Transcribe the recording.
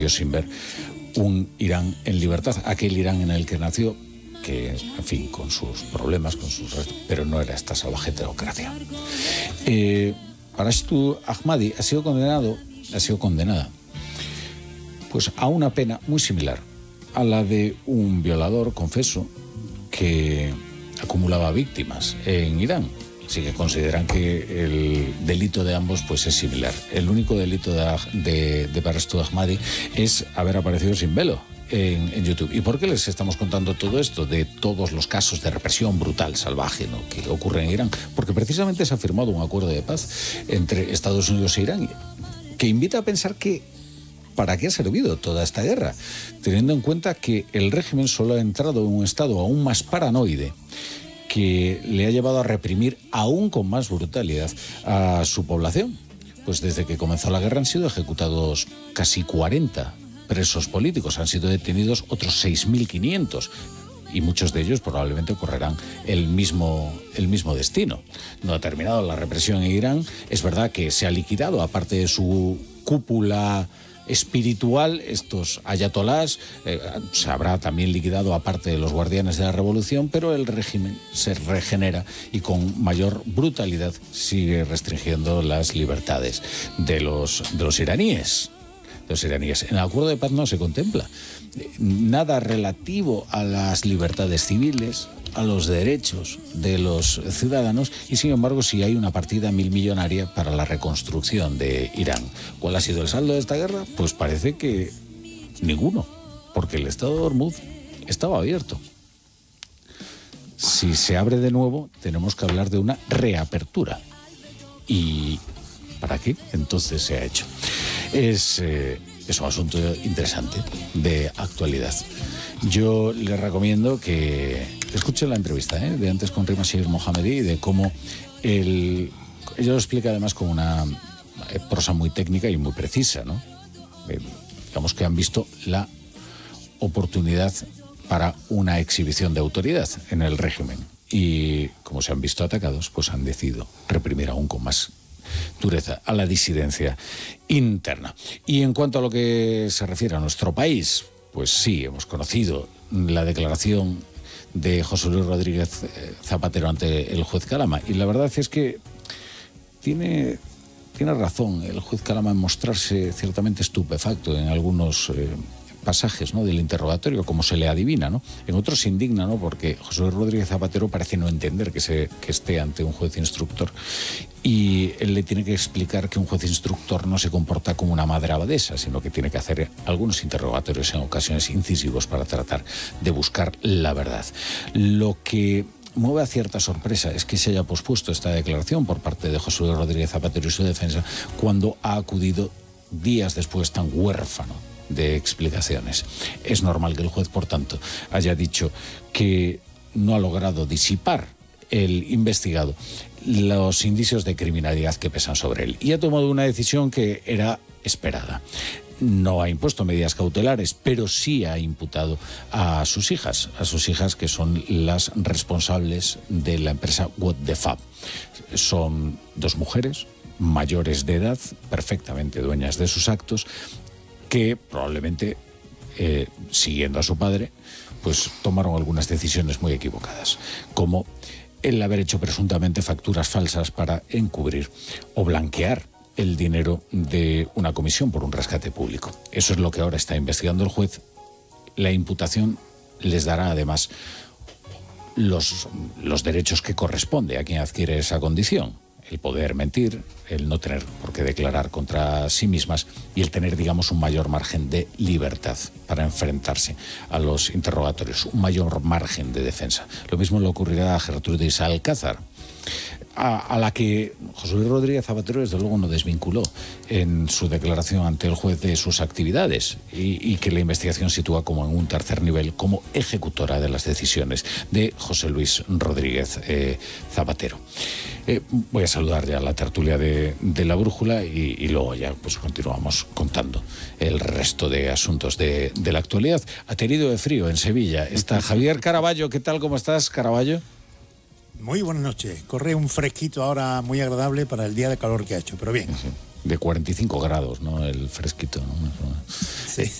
sin ver un Irán en libertad, aquel Irán en el que nació, que, en fin, con sus problemas, con sus restos, pero no era esta salvaje teocracia. Arashtu Ahmadi ha sido condenada pues a una pena muy similar a la de un violador, confeso, que acumulaba víctimas en Irán. Así que consideran que el delito de ambos pues es similar. El único delito de Arashtu Ahmadi es haber aparecido sin velo en YouTube. ¿Y por qué les estamos contando todo esto? De todos los casos de represión brutal, salvaje, ¿no?, que ocurren en Irán. Porque precisamente se ha firmado un acuerdo de paz entre Estados Unidos e Irán que invita a pensar que ¿para qué ha servido toda esta guerra? Teniendo en cuenta que el régimen solo ha entrado en un estado aún más paranoide, que le ha llevado a reprimir aún con más brutalidad a su población. Pues desde que comenzó la guerra han sido ejecutados casi 40 presos políticos, han sido detenidos otros 6.500 y muchos de ellos probablemente correrán el mismo destino. No ha terminado la represión en Irán. Es verdad que se ha liquidado, aparte de su cúpula espiritual, estos ayatolás, se habrá también liquidado aparte de los guardianes de la revolución, pero el régimen se regenera y con mayor brutalidad sigue restringiendo las libertades de los iraníes. En el acuerdo de paz no se contempla nada relativo a las libertades civiles, a los derechos de los ciudadanos, y sin embargo sí hay una partida milmillonaria para la reconstrucción de Irán. ¿Cuál ha sido el saldo de esta guerra? Pues parece que ninguno, porque el estado de Hormuz estaba abierto. Si se abre de nuevo, tenemos que hablar de una reapertura. ¿Y para qué entonces se ha hecho? Es un asunto interesante, de actualidad. Yo les recomiendo que escuchen la entrevista de antes con Rima Shir Mohammedi, de cómo ella lo explica además con una prosa muy técnica y muy precisa, ¿no? Digamos que han visto la oportunidad para una exhibición de autoridad en el régimen y como se han visto atacados, pues han decidido reprimir aún con más dureza a la disidencia interna. Y en cuanto a lo que se refiere a nuestro país, pues sí, hemos conocido la declaración de José Luis Rodríguez Zapatero ante el juez Calama, y la verdad es que tiene razón el juez Calama en mostrarse ciertamente estupefacto en algunos pasajes, ¿no?, del interrogatorio, como se le adivina, ¿no? En otros se indigna, ¿no?, porque José Luis Rodríguez Zapatero parece no entender que esté ante un juez instructor, y él le tiene que explicar que un juez instructor no se comporta como una madre abadesa, sino que tiene que hacer algunos interrogatorios en ocasiones incisivos para tratar de buscar la verdad. Lo que mueve a cierta sorpresa es que se haya pospuesto esta declaración por parte de José Luis Rodríguez Zapatero y su defensa cuando ha acudido días después tan huérfano de explicaciones. Es normal que el juez, por tanto, haya dicho que no ha logrado disipar el investigado los indicios de criminalidad que pesan sobre él, y ha tomado una decisión que era esperada. No ha impuesto medidas cautelares, pero sí ha imputado a sus hijas que son las responsables de la empresa What the Fab. Son dos mujeres mayores de edad, perfectamente dueñas de sus actos, que probablemente, siguiendo a su padre, pues tomaron algunas decisiones muy equivocadas, como el haber hecho presuntamente facturas falsas para encubrir o blanquear el dinero de una comisión por un rescate público. Eso es lo que ahora está investigando el juez. La imputación les dará además los derechos que corresponde a quien adquiere esa condición: el poder mentir, el no tener por qué declarar contra sí mismas y el tener, digamos, un mayor margen de libertad para enfrentarse a los interrogatorios, un mayor margen de defensa. Lo mismo le ocurrirá a Gertrudis Alcázar, a la que José Luis Rodríguez Zapatero desde luego no desvinculó en su declaración ante el juez de sus actividades y que la investigación sitúa como en un tercer nivel como ejecutora de las decisiones de José Luis Rodríguez Zapatero. Voy a saludar ya a la tertulia de la brújula y luego ya pues continuamos contando el resto de asuntos de la actualidad. Ha tenido de frío en Sevilla. Está Javier Caraballo. ¿Qué tal? ¿Cómo estás, Caraballo? Muy buenas noches. Corre un fresquito ahora muy agradable para el día de calor que ha hecho, pero bien. de 45 grados, ¿no? El fresquito, ¿no? Sí.